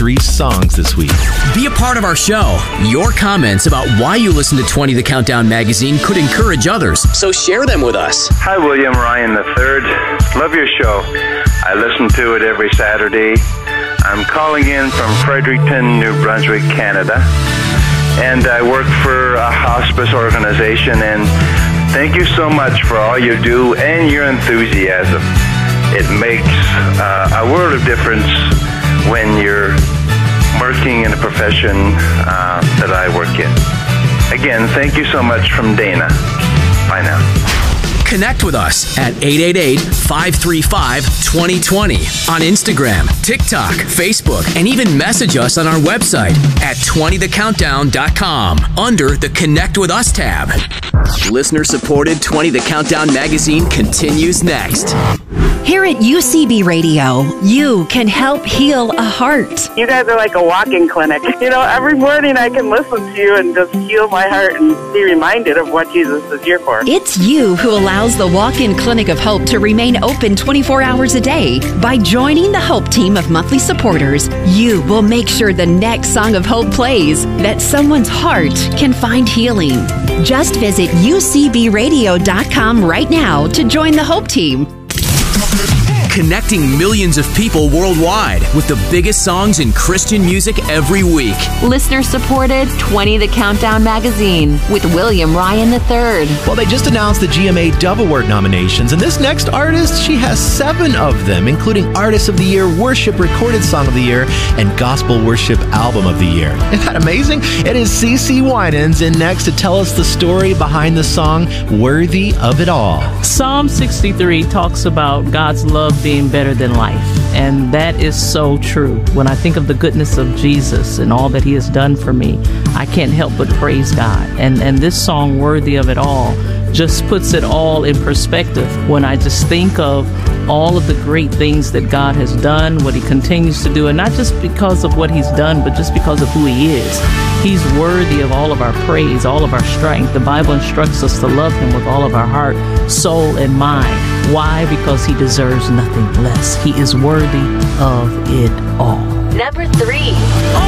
3 songs this week. Be a part of our show. Your comments about why you listen to 20 The Countdown magazine could encourage others, so share them with us. Hi, William Ryan III. Love your show. I listen to it every Saturday. I'm calling in from Fredericton, New Brunswick, Canada. And I work for a hospice organization. And thank you so much for all you do and your enthusiasm. It makes a world of difference when you're working in a profession that I work in. Again, thank you so much from Dana. Bye now. Connect with us at 888-535-2020 on Instagram, TikTok, Facebook, and even message us on our website at 20thecountdown.com under the Connect with Us tab. Listener-supported 20 The Countdown magazine continues next. Here at UCB Radio, you can help heal a heart. You guys are like a walk-in clinic. You know, every morning I can listen to you and just heal my heart and be reminded of what Jesus is here for. It's you who allows the Walk-In Clinic of Hope to remain open 24 hours a day. By joining the Hope team of monthly supporters, you will make sure the next song of hope plays, that someone's heart can find healing. Just visit ucbradio.com right now to join the Hope team. Connecting millions of people worldwide with the biggest songs in Christian music every week. Listener-supported 20 The Countdown magazine with William Ryan III. Well, they just announced the GMA Dove Award nominations, and this next artist, she has 7 of them, including Artist of the Year, Worship Recorded Song of the Year, and Gospel Worship Album of the Year. Isn't that amazing? It is CeCe Winans in next to tell us the story behind the song Worthy of It All. Psalm 63 talks about God's love being better than life, and that is so true. When I think of the goodness of Jesus and all that he has done for me, I can't help but praise God. And this song, Worthy of It All, just puts it all in perspective when I just think of all of the great things that God has done, what he continues to do, and not just because of what he's done, but just because of who he is. He's worthy of all of our praise, all of our strength. The Bible instructs us to love him with all of our heart, soul, and mind. Why? Because he deserves nothing less. He is worthy of it all. Number 3.